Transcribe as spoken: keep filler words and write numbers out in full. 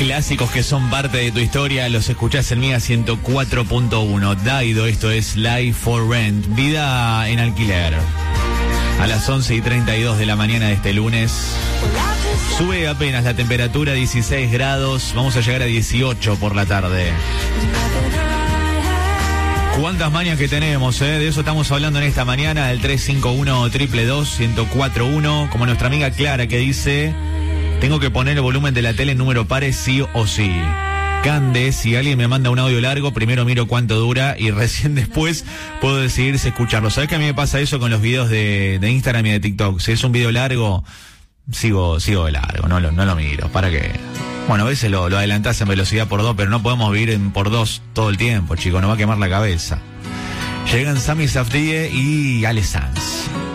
Clásicos que son parte de tu historia, los escuchás en Mega ciento cuatro punto uno. Daido, esto es Life for Rent, vida en alquiler. A las once y treinta y dos de la mañana de este lunes. Sube apenas la temperatura, dieciséis grados, vamos a llegar a dieciocho por la tarde. ¿Cuántas mañas que tenemos, eh? De eso estamos hablando en esta mañana, el tres cinco uno, dos dos dos, uno cero cuatro uno, como nuestra amiga Clara que dice... Tengo que poner el volumen de la tele en número pares sí o sí. Cande, si alguien me manda un audio largo, primero miro cuánto dura y recién después puedo decidir si escucharlo. ¿Sabes que a mí me pasa eso con los videos de, de Instagram y de TikTok? Si es un video largo, sigo sigo de largo, no lo, no lo miro. ¿Para qué? Bueno, a veces lo, lo adelantás en velocidad por dos, pero no podemos vivir en por dos todo el tiempo, chicos. Nos va a quemar la cabeza. Llegan Sami Safdie y Ale Sanz.